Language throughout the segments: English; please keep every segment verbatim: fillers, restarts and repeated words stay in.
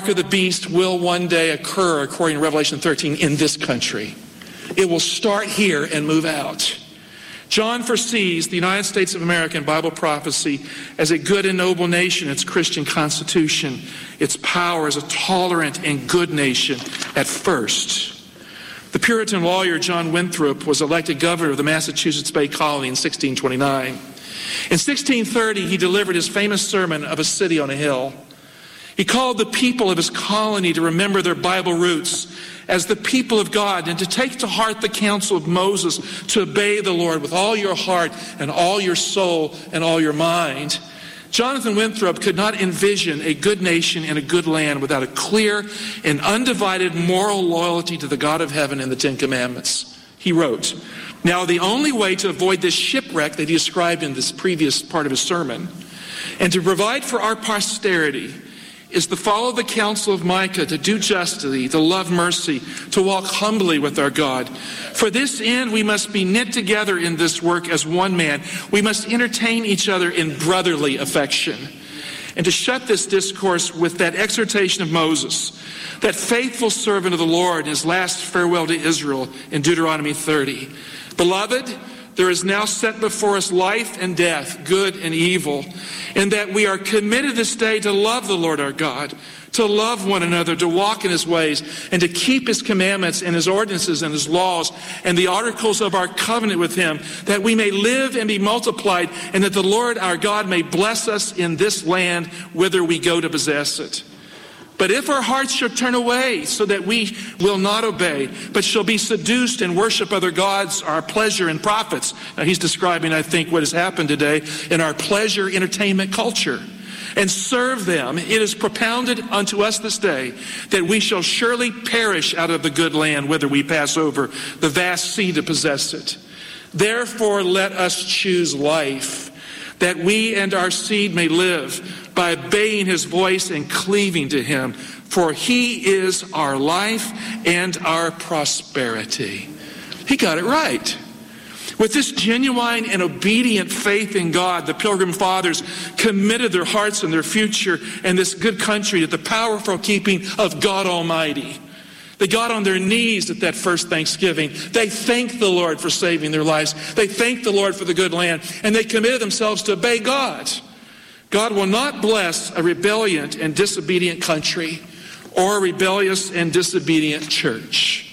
of the beast will one day occur, according to Revelation thirteen, in this country. It will start here and move out. John foresees the United States of America in Bible prophecy as a good and noble nation, its Christian constitution, its power as a tolerant and good nation at first. The Puritan lawyer John Winthrop was elected governor of the Massachusetts Bay Colony in sixteen twenty-nine. In sixteen thirty, he delivered his famous sermon of a city on a hill. He called the people of his colony to remember their Bible roots as the people of God and to take to heart the counsel of Moses to obey the Lord with all your heart and all your soul and all your mind. Jonathan Winthrop could not envision a good nation and a good land without a clear and undivided moral loyalty to the God of heaven and the Ten Commandments. He wrote, "Now the only way to avoid this shipwreck that he described in this previous part of his sermon and to provide for our posterity is to follow the counsel of Micah, to do justly, to love mercy, to walk humbly with our God. For this end we must be knit together in this work as one man. We must entertain each other in brotherly affection." And to shut this discourse with that exhortation of Moses, that faithful servant of the Lord, in his last farewell to Israel in Deuteronomy thirty. "Beloved, there is now set before us life and death, good and evil, and that we are committed this day to love the Lord our God, to love one another, to walk in his ways, and to keep his commandments and his ordinances and his laws and the articles of our covenant with him, that we may live and be multiplied, and that the Lord our God may bless us in this land whither we go to possess it. But if our hearts shall turn away so that we will not obey, but shall be seduced and worship other gods, our pleasure and profits." Now he's describing, I think, what has happened today in our pleasure entertainment culture. "And serve them, it is propounded unto us this day that we shall surely perish out of the good land whither we pass over the vast sea to possess it. Therefore let us choose life, that we and our seed may live, by obeying his voice and cleaving to him. For he is our life and our prosperity." He got it right. With this genuine and obedient faith in God, the Pilgrim Fathers committed their hearts and their future and this good country to the powerful keeping of God Almighty. They got on their knees at that first Thanksgiving. They thanked the Lord for saving their lives. They thanked the Lord for the good land, and they committed themselves to obey God. God will not bless a rebellious and disobedient country or a rebellious and disobedient church.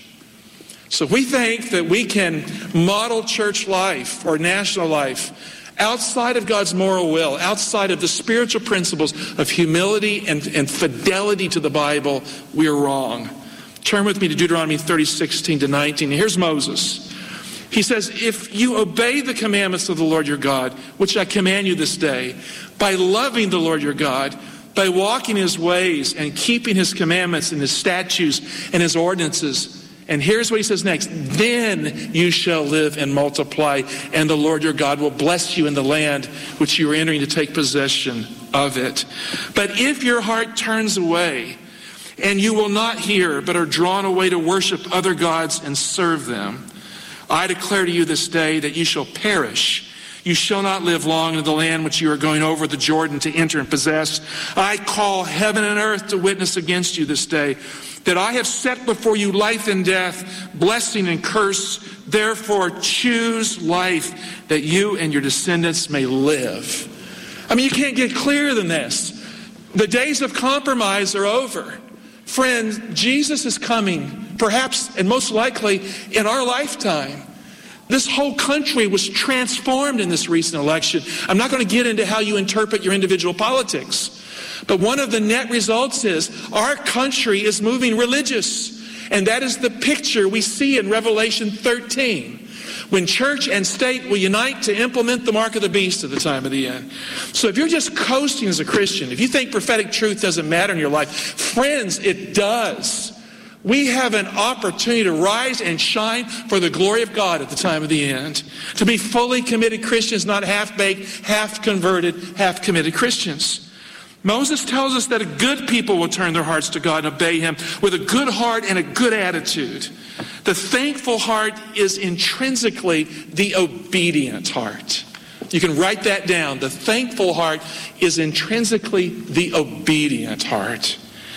So we think that we can model church life or national life outside of God's moral will, outside of the spiritual principles of humility and, and fidelity to the Bible. We are wrong. Turn with me to Deuteronomy thirty, sixteen to nineteen. Here's Moses. He says, "If you obey the commandments of the Lord your God, which I command you this day, by loving the Lord your God, by walking his ways and keeping his commandments and his statutes and his ordinances," and here's what he says next, "then you shall live and multiply, and the Lord your God will bless you in the land which you are entering to take possession of it. But if your heart turns away, and you will not hear, but are drawn away to worship other gods and serve them, I declare to you this day that you shall perish. You shall not live long in the land which you are going over the Jordan to enter and possess. I call heaven and earth to witness against you this day, that I have set before you life and death, blessing and curse. Therefore choose life, that you and your descendants may live." I mean, you can't get clearer than this. The days of compromise are over. Friends, Jesus is coming, perhaps and most likely in our lifetime. This whole country was transformed in this recent election. I'm not going to get into how you interpret your individual politics, but one of the net results is our country is moving religious, and that is the picture we see in Revelation thirteen, when church and state will unite to implement the mark of the beast at the time of the end. So if you're just coasting as a Christian, if you think prophetic truth doesn't matter in your life, friends, it does. We have an opportunity to rise and shine for the glory of God at the time of the end. To be fully committed Christians, not half-baked, half-converted, half-committed Christians. Moses tells us that a good people will turn their hearts to God and obey him with a good heart and a good attitude. The thankful heart is intrinsically the obedient heart. You can write that down. The thankful heart is intrinsically the obedient heart.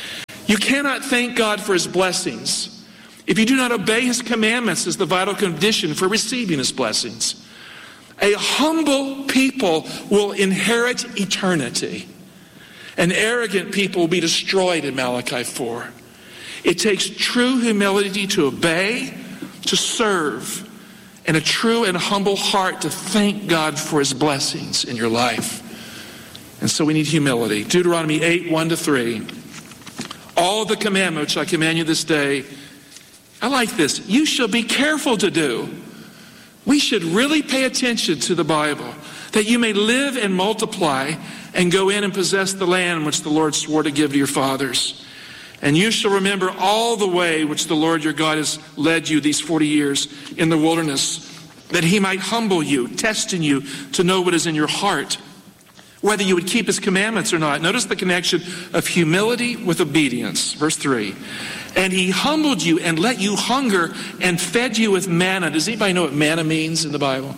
You cannot thank God for his blessings if you do not obey his commandments as the vital condition for receiving his blessings. A humble people will inherit eternity. An arrogant people will be destroyed in Malachi four. It takes true humility to obey, to serve, and a true and humble heart to thank God for his blessings in your life. And so we need humility. Deuteronomy eight, one to three. All the commandments which I command you this day, I like this, you shall be careful to do. We should really pay attention to the Bible, that you may live and multiply and go in and possess the land which the Lord swore to give to your fathers. And you shall remember all the way which the Lord your God has led you these forty years in the wilderness, that he might humble you, testing you to know what is in your heart, whether you would keep his commandments or not. Notice the connection of humility with obedience. Verse three. And he humbled you and let you hunger and fed you with manna. Does anybody know what manna means in the Bible?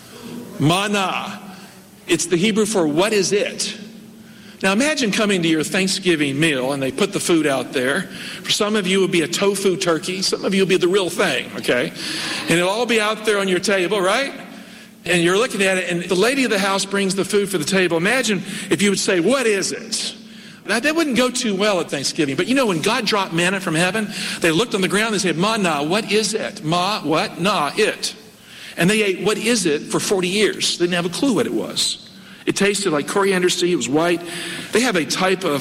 Manna. It's the Hebrew for what is it? Now imagine coming to your Thanksgiving meal and they put the food out there. For some of you it would be a tofu turkey. Some of you will be the real thing, okay? And it'll all be out there on your table, right? And you're looking at it and the lady of the house brings the food for the table. Imagine if you would say, what is it? Now, that wouldn't go too well at Thanksgiving. But you know, when God dropped manna from heaven, they looked on the ground and they said, Ma-na, what is it? Ma, what? Na, it. And they ate, what is it, for forty years. They didn't have a clue what it was. It tasted like coriander seed. It was white. They have a type of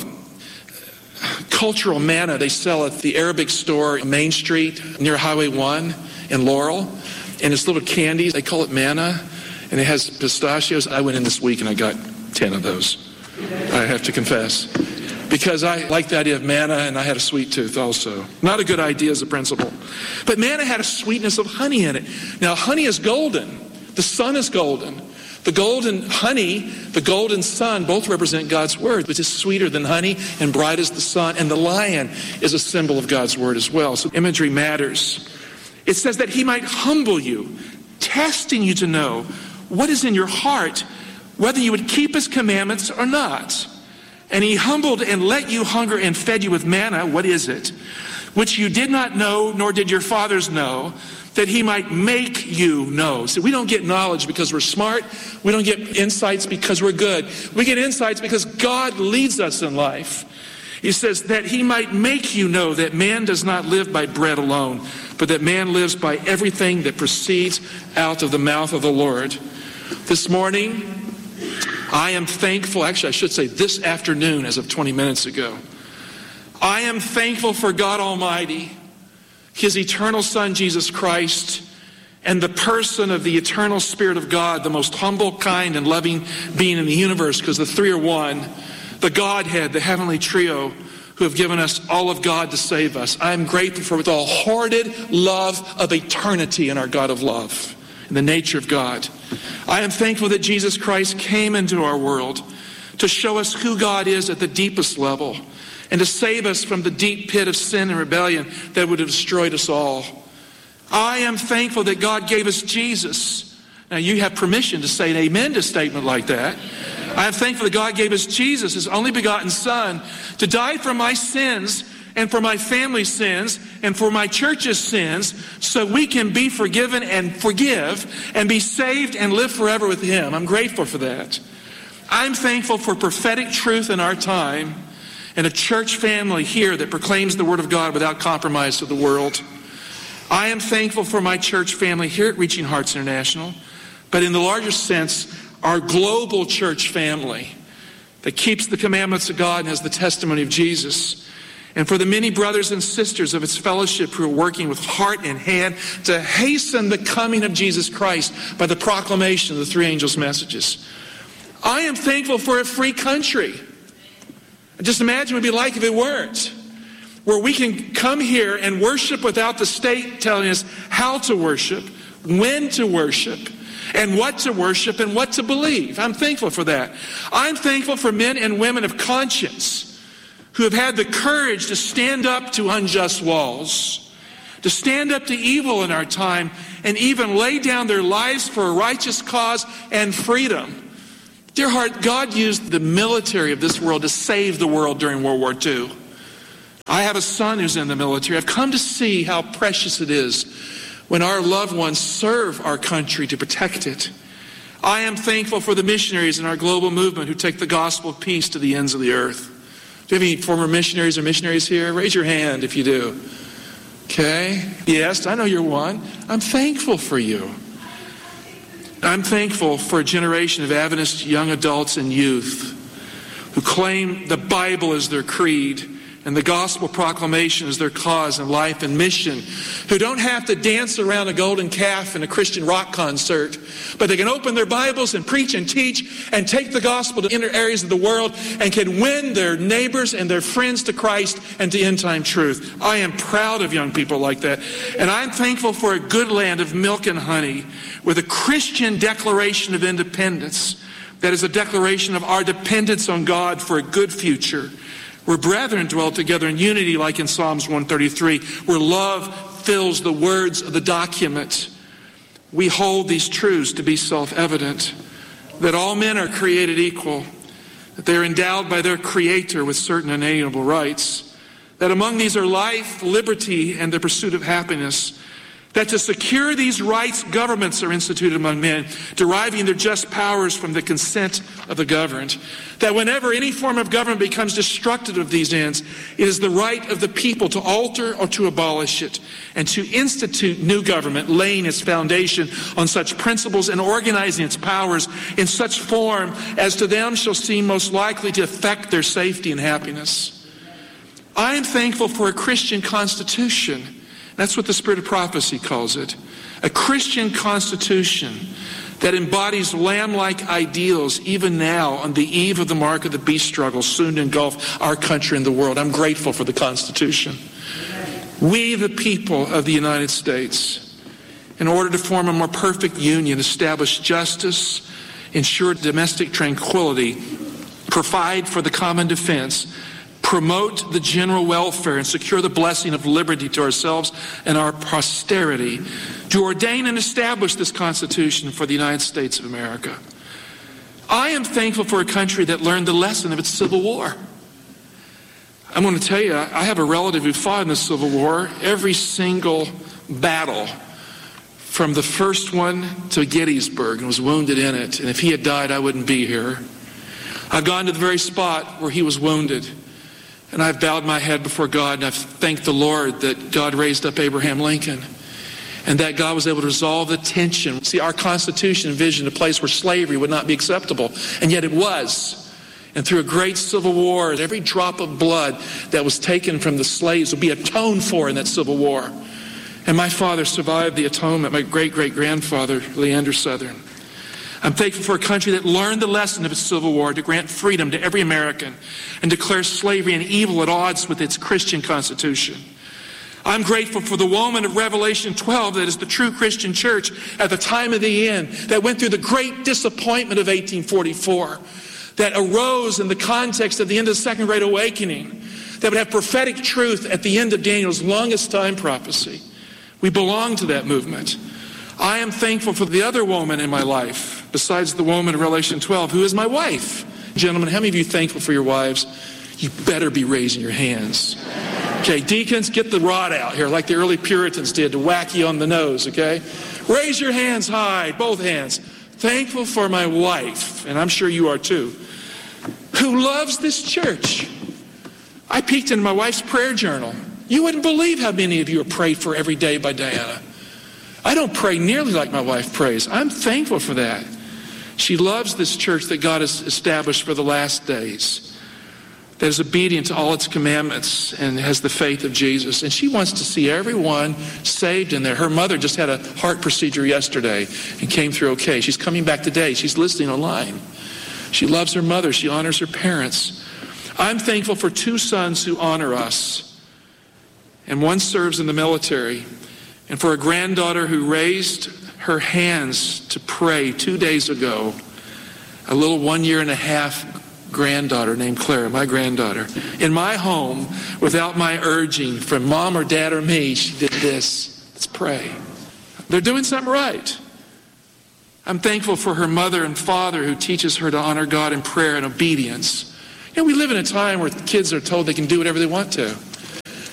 cultural manna they sell at the Arabic store on Main Street near Highway one in Laurel. And it's little candies. They call it manna. And it has pistachios. I went in this week and I got ten of those. I have to confess. Because I like the idea of manna and I had a sweet tooth also. Not a good idea as a principle. But manna had a sweetness of honey in it. Now honey is golden. The sun is golden. The golden honey, the golden sun, both represent God's word, which is sweeter than honey and bright as the sun. And the lion is a symbol of God's word as well. So imagery matters. It says that he might humble you, testing you to know what is in your heart, whether you would keep his commandments or not. And he humbled and let you hunger and fed you with manna. What is it? Which you did not know, nor did your fathers know, that he might make you know. See, we don't get knowledge because we're smart. We don't get insights because we're good. We get insights because God leads us in life. He says that he might make you know that man does not live by bread alone, but that man lives by everything that proceeds out of the mouth of the Lord. This morning, I am thankful, actually I should say this afternoon as of twenty minutes ago. I am thankful for God Almighty, his eternal Son, Jesus Christ, and the person of the eternal Spirit of God, the most humble, kind, and loving being in the universe, because the three are one, the Godhead, the heavenly trio, who have given us all of God to save us. I am grateful for the hoarded love of eternity in our God of love, in the nature of God. I am thankful that Jesus Christ came into our world to show us who God is at the deepest level and to save us from the deep pit of sin and rebellion that would have destroyed us all. I am thankful that God gave us Jesus. Now you have permission to say an amen to a statement like that. I am thankful that God gave us Jesus, his only begotten Son, to die for my sins and for my family's sins and for my church's sins, so we can be forgiven and forgive and be saved and live forever with him. I'm grateful for that. I'm thankful for prophetic truth in our time and a church family here that proclaims the word of God without compromise to the world. I am thankful for my church family here at Reaching Hearts International, but in the larger sense, our global church family that keeps the commandments of God and has the testimony of Jesus. And for the many brothers and sisters of its fellowship who are working with heart and hand to hasten the coming of Jesus Christ by the proclamation of the three angels' messages. I am thankful for a free country. Just imagine what it would be like if it weren't. Where we can come here and worship without the state telling us how to worship, when to worship, and what to worship and what to believe. I'm thankful for that. I'm thankful for men and women of conscience who have had the courage to stand up to unjust walls, to stand up to evil in our time, and even lay down their lives for a righteous cause and freedom. Dear heart, God used the military of this world to save the world during World War Two. I have a son who's in the military. I've come to see how precious it is when our loved ones serve our country to protect it. I am thankful for the missionaries in our global movement who take the gospel of peace to the ends of the earth. Do you have any former missionaries or missionaries here? Raise your hand if you do. Okay. Yes, I know you're one. I'm thankful for you. I'm thankful for a generation of Adventist young adults and youth who claim the Bible as their creed and the gospel proclamation is their cause in life and mission, who don't have to dance around a golden calf in a Christian rock concert, but they can open their Bibles and preach and teach and take the gospel to inner areas of the world and can win their neighbors and their friends to Christ and to end-time truth. I am proud of young people like that. And I'm thankful for a good land of milk and honey with a Christian declaration of independence that is a declaration of our dependence on God for a good future, where brethren dwell together in unity like in Psalms one thirty-three, where love fills the words of the document. We hold these truths to be self-evident, that all men are created equal, that they are endowed by their Creator with certain inalienable rights, that among these are life, liberty, and the pursuit of happiness, that to secure these rights, governments are instituted among men, deriving their just powers from the consent of the governed. That whenever any form of government becomes destructive of these ends, it is the right of the people to alter or to abolish it, and to institute new government, laying its foundation on such principles and organizing its powers in such form as to them shall seem most likely to affect their safety and happiness. I am thankful for a Christian constitution. That's what the Spirit of Prophecy calls it. A Christian constitution that embodies lamb-like ideals even now on the eve of the mark of the beast struggle soon to engulf our country and the world. I'm grateful for the Constitution. We, the people of the United States, in order to form a more perfect union, establish justice, ensure domestic tranquility, provide for the common defense, promote the general welfare, and secure the blessing of liberty to ourselves and our posterity, to ordain and establish this Constitution for the United States of America. I am thankful for a country that learned the lesson of its Civil War. I'm going to tell you, I have a relative who fought in the Civil War, every single battle, from the first one to Gettysburg, and was wounded in it. And if he had died, I wouldn't be here. I've gone to the very spot where he was wounded. And I've bowed my head before God, and I've thanked the Lord that God raised up Abraham Lincoln, and that God was able to resolve the tension. See, our Constitution envisioned a place where slavery would not be acceptable, and yet it was. And through a great civil war, every drop of blood that was taken from the slaves would be atoned for in that Civil War. And my father survived the atonement, my great-great-grandfather, Leander Southern. I'm thankful for a country that learned the lesson of its Civil War to grant freedom to every American and declare slavery an evil at odds with its Christian Constitution. I'm grateful for the woman of Revelation twelve that is the true Christian church at the time of the end, that went through the great disappointment of eighteen forty-four, that arose in the context of the end of the Second Great Awakening, that would have prophetic truth at the end of Daniel's longest time prophecy. We belong to that movement. I am thankful for the other woman in my life, besides the woman of Revelation twelve, who is my wife. Gentlemen, how many of you are thankful for your wives? You better be raising your hands. Okay, deacons, get the rod out here like the early Puritans did to whack you on the nose, okay? Raise your hands high, both hands. Thankful for my wife, and I'm sure you are too, who loves this church. I peeked into my wife's prayer journal. You wouldn't believe how many of you are prayed for every day by Diana. I don't pray nearly like my wife prays. I'm thankful for that. She loves this church that God has established for the last days, that is obedient to all its commandments and has the faith of Jesus. And she wants to see everyone saved in there. Her mother just had a heart procedure yesterday and came through okay. She's coming back today. She's listening online. She loves her mother. She honors her parents. I'm thankful for two sons who honor us, and one serves in the military, and for a granddaughter who raised her hands to pray two days ago, a little one year and a half granddaughter named Clara, my granddaughter. In my home, without my urging from mom or dad or me, she did this. Let's pray. They're doing something right. I'm thankful for her mother and father who teaches her to honor God in prayer and obedience. You know, we live in a time where kids are told they can do whatever they want to.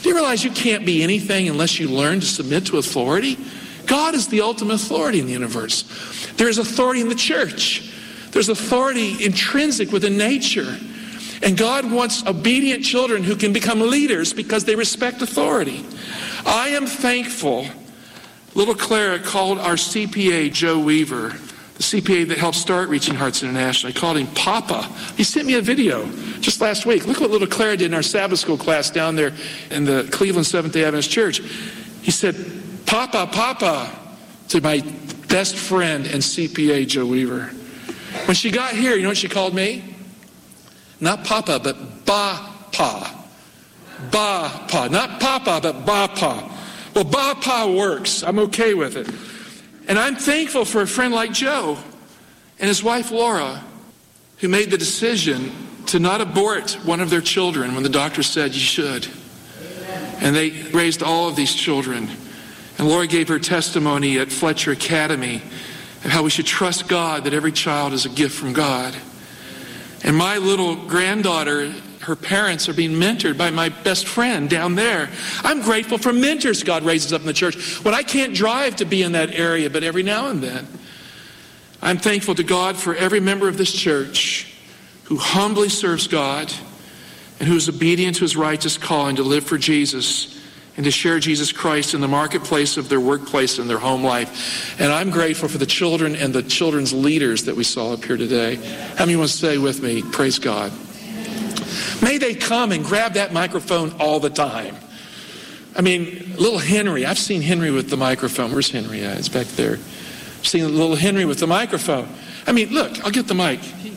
Do you realize you can't be anything unless you learn to submit to authority? God is the ultimate authority in the universe. There is authority in the church. There's authority intrinsic within nature. And God wants obedient children who can become leaders because they respect authority. I am thankful. Little Clara called our C P A, Joe Weaver, the C P A that helped start Reaching Hearts International. I called him Papa. He sent me a video just last week. Look what little Clara did in our Sabbath school class down there in the Cleveland Seventh-day Adventist Church. He said, Papa, Papa, to my best friend and C P A, Joe Weaver. When she got here, you know what she called me? Not Papa, but Ba-Pa. Ba-Pa. Not Papa, but Ba-Pa. Well, Ba-Pa works. I'm okay with it. And I'm thankful for a friend like Joe and his wife Laura, who made the decision to not abort one of their children when the doctor said you should. And they raised all of these children. And Laura gave her testimony at Fletcher Academy of how we should trust God, that every child is a gift from God. And my little granddaughter, her parents are being mentored by my best friend down there. I'm grateful for mentors God raises up in the church when I can't drive to be in that area, but every now and then. I'm thankful to God for every member of this church who humbly serves God and who is obedient to his righteous calling to live for Jesus and to share Jesus Christ in the marketplace of their workplace and their home life. And I'm grateful for the children and the children's leaders that we saw up here today. How many want to say with me, praise God? May they come and grab that microphone all the time. I mean, little Henry, I've seen Henry with the microphone. Where's Henry at? It's back there. I've seen little Henry with the microphone. I mean, look, I'll get the mic. He,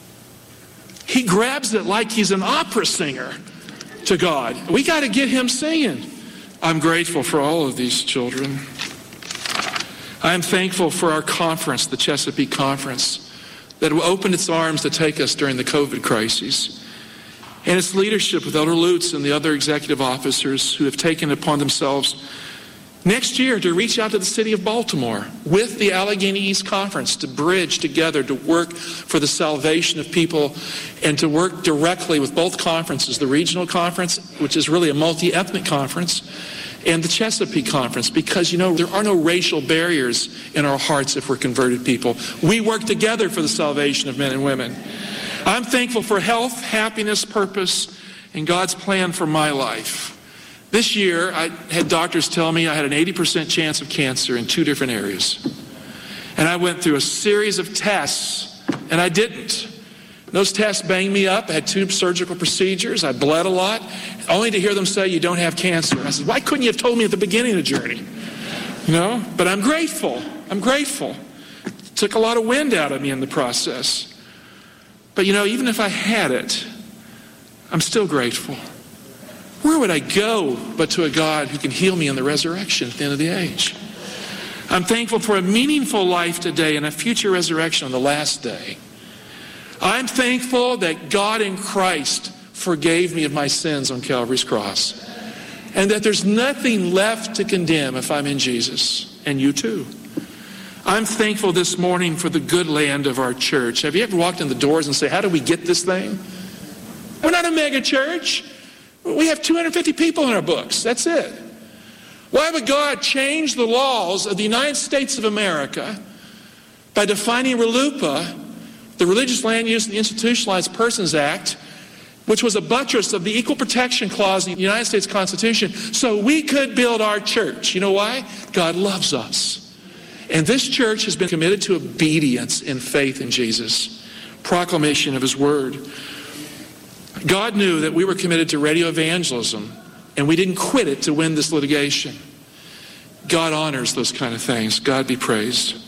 he grabs it like he's an opera singer to God. We got to get him singing. I'm grateful for all of these children. I'm thankful for our conference, the Chesapeake Conference, that opened its arms to take us during the COVID crisis. And its leadership with Elder Lutz and the other executive officers who have taken upon themselves next year to reach out to the city of Baltimore with the Allegheny East Conference to bridge together, to work for the salvation of people and to work directly with both conferences, the regional conference, which is really a multi-ethnic conference, and the Chesapeake Conference, because, you know, there are no racial barriers in our hearts if we're converted people. We work together for the salvation of men and women. I'm thankful for health, happiness, purpose, and God's plan for my life. This year, I had doctors tell me I had an eighty percent chance of cancer in two different areas. And I went through a series of tests, and I didn't. Those tests banged me up. I had two surgical procedures. I bled a lot, only to hear them say, you don't have cancer. I said, why couldn't you have told me at the beginning of the journey? You know, but I'm grateful. I'm grateful. It took a lot of wind out of me in the process. But, you know, even if I had it, I'm still grateful. Where would I go but to a God who can heal me in the resurrection at the end of the age? I'm thankful for a meaningful life today and a future resurrection on the last day. I'm thankful that God in Christ forgave me of my sins on Calvary's cross, and that there's nothing left to condemn if I'm in Jesus, and you too. I'm thankful this morning for the good land of our church. Have you ever walked in the doors and say, how do we get this thing? We're not a mega church. We have two hundred fifty people in our books. That's it. Why would God change the laws of the United States of America by defining RLUIPA, the Religious Land Use and Institutionalized Persons Act, which was a buttress of the Equal Protection Clause in the United States Constitution, so we could build our church? You know why? God loves us. And this church has been committed to obedience and faith in Jesus, proclamation of his word. God knew that we were committed to radio evangelism, and we didn't quit it to win this litigation. God honors those kind of things. God be praised.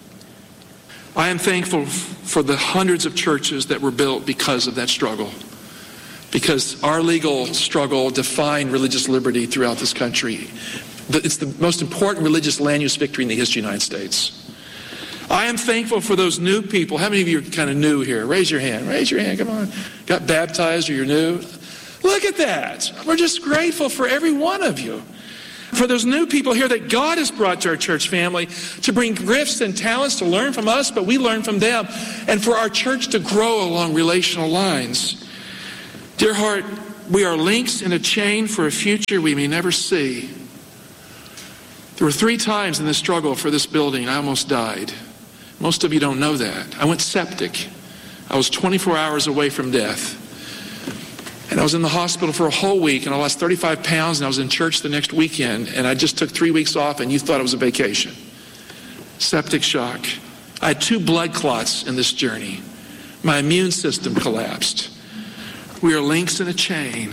I am thankful for the hundreds of churches that were built because of that struggle, because our legal struggle defined religious liberty throughout this country. It's the most important religious land use victory in the history of the United States. I am thankful for those new people. How many of you are kind of new here? Raise your hand. Raise your hand. Come on. Got baptized or you're new? Look at that. We're just grateful for every one of you. For those new people here that God has brought to our church family to bring gifts and talents to learn from us, but we learn from them. And for our church to grow along relational lines. Dear heart, We are links in a chain for a future we may never see. There were three times in this struggle for this building I almost died. Most of you don't know that. I went septic. I was twenty-four hours away from death. And I was in the hospital for a whole week, and I lost thirty-five pounds, and I was in church the next weekend, and I just took three weeks off, and you thought it was a vacation. Septic shock. I had two blood clots in this journey. My immune system collapsed. We are links in a chain.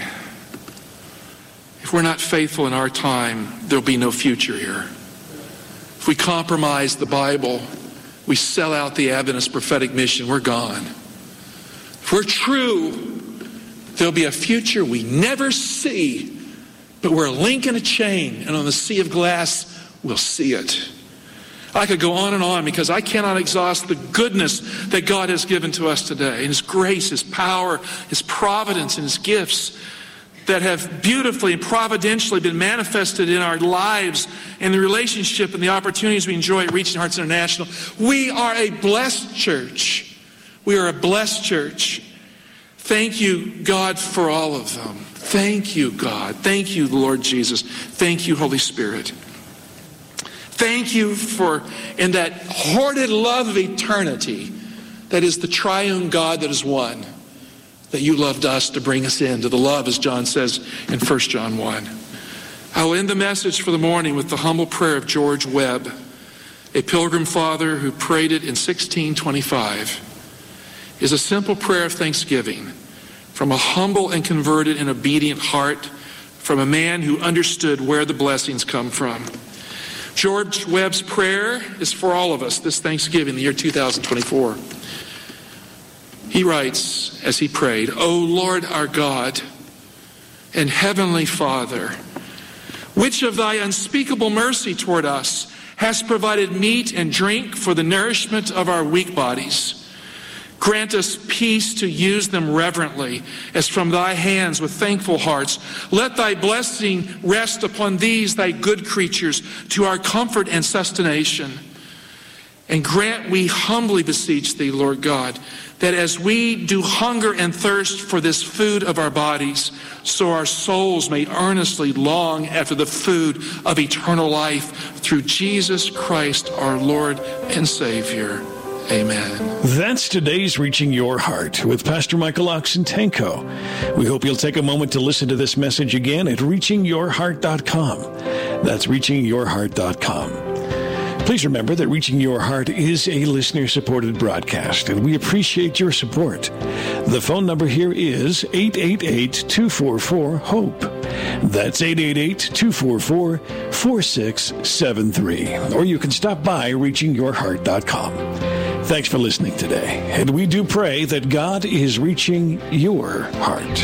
If we're not faithful in our time, there'll be no future here. If we compromise the Bible, we sell out the Adventist prophetic mission, we're gone. If we're true, there'll be a future we never see, but we're a link in a chain, and on the sea of glass, we'll see it. I could go on and on because I cannot exhaust the goodness that God has given to us today, and His grace, His power, His providence, and His gifts that have beautifully and providentially been manifested in our lives and the relationship and the opportunities we enjoy at Reaching Hearts International. We are a blessed church. We are a blessed church. Thank you, God, for all of them. Thank you, God. Thank you, Lord Jesus. Thank you, Holy Spirit. Thank you for, in that hoarded love of eternity, that is the triune God that is one, that you loved us to bring us into the love, as John says in First John one. I will end the message for the morning with the humble prayer of George Webb, a Pilgrim Father who prayed it in sixteen twenty-five. It is a simple prayer of thanksgiving from a humble and converted and obedient heart, from a man who understood where the blessings come from. George Webb's prayer is for all of us this Thanksgiving, the year two thousand twenty-four. He writes, as he prayed, O Lord our God and Heavenly Father, which of thy unspeakable mercy toward us hast provided meat and drink for the nourishment of our weak bodies, grant us peace to use them reverently, as from thy hands with thankful hearts. Let thy blessing rest upon these, thy good creatures, to our comfort and sustentation. And grant, we humbly beseech thee, Lord God, that as we do hunger and thirst for this food of our bodies, so our souls may earnestly long after the food of eternal life through Jesus Christ, our Lord and Savior. Amen. That's today's Reaching Your Heart with Pastor Michael Oxentenko. We hope you'll take a moment to listen to this message again at reaching your heart dot com. That's reaching your heart dot com. Please remember that Reaching Your Heart is a listener-supported broadcast, and we appreciate your support. The phone number here is eight eight eight, two four four, HOPE. That's eight eight eight, two four four, four six seven three. Or you can stop by reaching your heart dot com. Thanks for listening today, and we do pray that God is reaching your heart.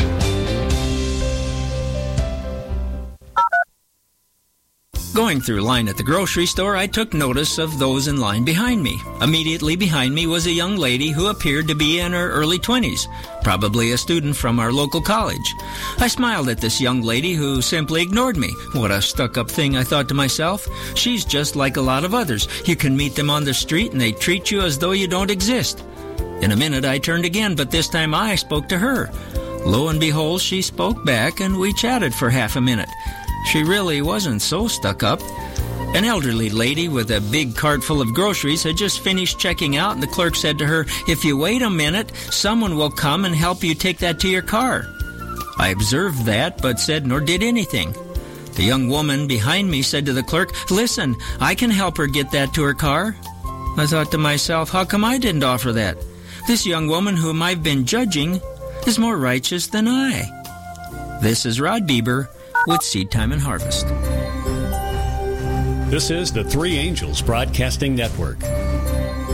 Going through line at the grocery store, I took notice of those in line behind me. Immediately behind me was a young lady who appeared to be in her early twenties, probably a student from our local college. I smiled at this young lady who simply ignored me. What a stuck-up thing, I thought to myself. She's just like a lot of others. You can meet them on the street and they treat you as though you don't exist. In a minute I turned again, but this time I spoke to her. Lo and behold, she spoke back and we chatted for half a minute. She really wasn't so stuck up. An elderly lady with a big cart full of groceries had just finished checking out, and the clerk said to her, "If you wait a minute, someone will come and help you take that to your car." I observed that, but said nor did anything. The young woman behind me said to the clerk, "Listen, I can help her get that to her car." I thought to myself, how come I didn't offer that? This young woman whom I've been judging is more righteous than I. This is Rod Bieber with Seed Time and Harvest. This is the Three Angels Broadcasting Network.